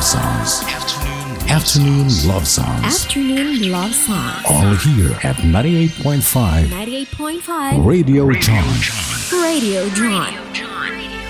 songs. Afternoon love songs. Afternoon love songs. All here at 98.5. 98.5. Radio John. Radio John.